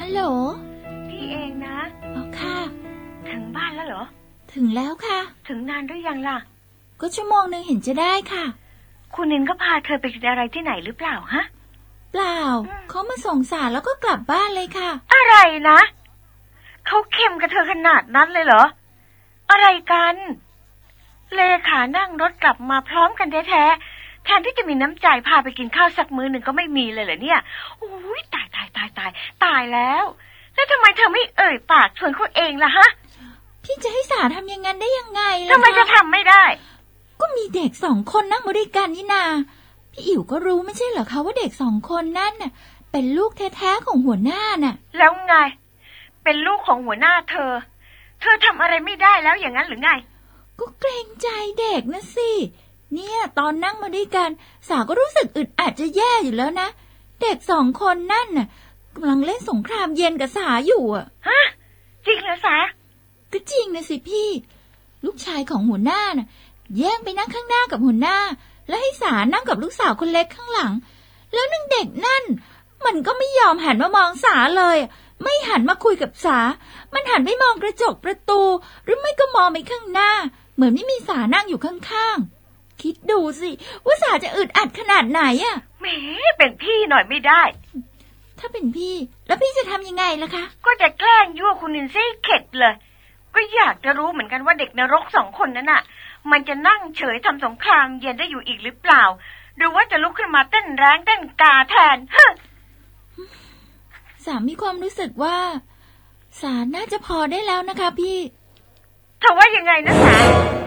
ฮัลโหลพี่เองนะอ๋อค่ะถึงบ้านแล้วเหรอถึงแล้วค่ะถึงนานหรือยังล่ะก็ชั่วโมงนึงเห็นจะได้ค่ะคุณนินก็พาเธอไปกินอะไรที่ไหนหรือเปล่าฮะเปล่าเขามาส่งสารแล้วก็กลับบ้านเลยค่ะอะไรนะเขาเข้มกับเธอขนาดนั้นเลยเหรออะไรกันเลขานั่งรถกลับมาพร้อมกันแท้ๆแทนที่จะมีน้ำใจพาไปกินข้าวสักมื้อหนึ่งก็ไม่มีเลยเหรอเนี่ยโอ้ยตายแล้วแล้วทำไมเธอไม่เอ่ยปากชวนเขาเองล่ะฮะพี่จะให้สาทำอย่างนั้นได้ยังไงล่ะทำไมจะทำไม่ได้ก็มีเด็ก2 คนนั่งมาด้วยกันนี่นาพี่อิ๋วก็รู้ไม่ใช่เหรอคะว่าเด็ก2 คนนั่นน่ะเป็นลูกแท้ๆของหัวหน้าน่ะแล้วไงเป็นลูกของหัวหน้าเธอทำอะไรไม่ได้แล้วอย่างนั้นหรือไงก็เกรงใจเด็กนะสิเนี่ยตอนนั่งมาด้วยกันสาก็รู้สึกอึดอัดจะแย่อยู่แล้วนะเด็ก2 คนนั่นน่ะกำลังเล่นสงครามเย็นกับสาอยู่อ่ะฮะจริงเหรอสาก็จริงนะสิพี่ลูกชายของหัวหน้าน่ะแย่งไปนั่งข้างหน้ากับหัวหน้าแล้วให้สานั่งกับลูกสาวคนเล็กข้างหลังแล้วนางเด็กนั่นมันก็ไม่ยอมหันมามองสาเลยไม่หันมาคุยกับสามันหันไปมองกระจกประตูหรือไม่ก็มองไปข้างหน้าเหมือนไม่มีสานั่งอยู่ข้างๆคิดดูสิว่าสาจะอึดอัดขนาดไหนอ่ะแหมเป็นพี่หน่อยไม่ได้ถ้าเป็นพี่แล้วพี่จะทำยังไงล่ะคะก็จะแกล้งยั่วคุณนินซี่เข็ดเลยก็อยากจะรู้เหมือนกันว่าเด็กนรก2 คนนั้นน่ะมันจะนั่งเฉยทำสงครามเย็นได้อยู่อีกหรือเปล่าหรือว่าจะลุกขึ้นมาเต้นแรงเต้นกาแทนสามีความรู้สึกว่าสาน่าจะพอได้แล้วนะคะพี่เธอว่ายังไงนะสา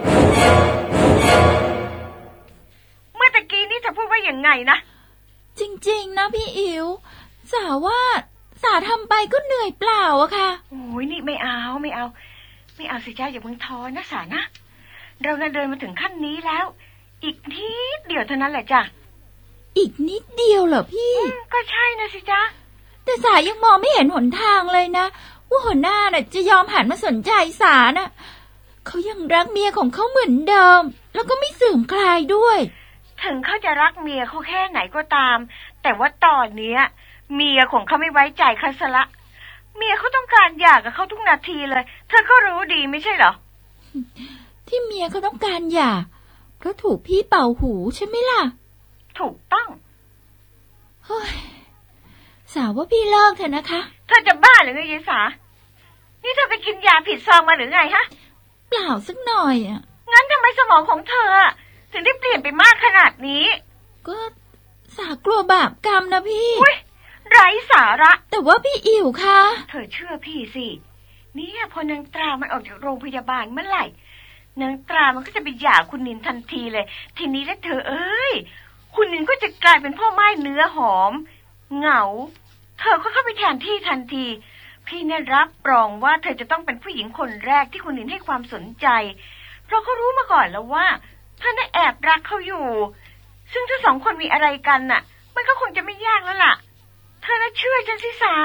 เมื่อตะกี้นี่เธอพูดว่ายังไงนะจริงๆนะพี่อิ๋วสาว่าสาทำไปก็เหนื่อยเปล่าอะค่ะโอ้ยนี่ไม่เอาสิจ้าอย่าเพิ่งท้อนะสานะเราเดินมาถึงขั้นนี้แล้วอีกนิดเดียวเท่านั้นแหละจ้ะอีกนิดเดียวเหรอพี่ก็ใช่นะสิจ้าแต่สายังมองไม่เห็นหนทางเลยนะว่าหัวหน้าน่ะจะยอมหันมาสนใจสาน่ะเขายังรักเมียของเขาเหมือนเดิมแล้วก็ไม่เสื่อมคลายด้วยถึงเขาจะรักเมียเขาแค่ไหนก็ตามแต่ว่าตอนนี้เมียของเขาไม่ไว้ใจเขาซะละเมียเขาต้องการหย่ากับเขาทุกนาทีเลยเธอก็รู้ดีไม่ใช่เหรอที่เมียเขาต้องการหย่าเพราะถูกพี่เป่าหูใช่ไหมล่ะถูกต้องเฮ้ยสาวว่าพี่เลิกเถอะนะคะเธอจะบ้าหรือไงยายสานี่เธอไปกินยาผิดซองมาหรือไงฮะเปล่าสักหน่อยอ่ะงั้นทำไมสมองของเธอถึงได้เปลี่ยนไปมากขนาดนี้ก็สากลัวบาปกรรมนะพี่อุ๊ยไร้สาระแต่ว่าพี่อิ๋วคะเธอเชื่อพี่สินี่พอนางตรามันออกจากโรงพยาบาลเมื่อไหร่นางตรามันก็จะไปหย่าคุณนินทันทีเลยทีนี้แล้วเธอเอ้ยคุณนินก็จะกลายเป็นพ่อไม้เนื้อหอมเหงาเธอก็เข้าไปแทนที่ทันทีพี่เนี่ยรับรองว่าเธอจะต้องเป็นผู้หญิงคนแรกที่คุณนินให้ความสนใจเพราะเขารู้มาก่อนแล้วว่าเธอน่ะแอบรักเขาอยู่ซึ่งถ้า2 คนมีอะไรกันน่ะมันก็คงจะไม่ยากแล้วล่ะเธอน่ะเชื่อฉันสิสา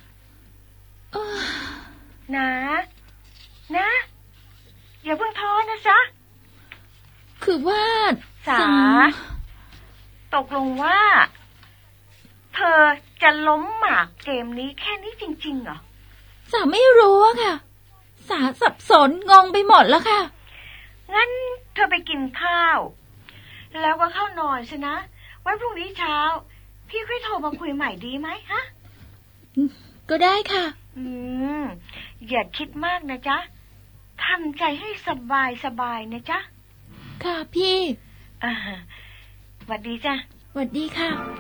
นะอย่าเพิ่งท้อนะจ๊ะคือว่าสาตกลงว่าเธอจะล้มหมากเกมนี้แค่นี้จริงๆเหรอสาไม่รู้อะค่ะสาสับสนงงไปหมดแล้วค่ะงั้นเธอไปกินข้าวแล้วก็เข้านอนใช่นะไว้พรุ่งนี้เช้าพี่ค่อยโทรมาคุยใหม่ดีไหมฮะก็ได้ค่ะอย่าคิดมากนะจ๊ะทำใจให้สบายนะจ๊ะค่ะพี่สวัสดีจ้ะสวัสดีค่ะ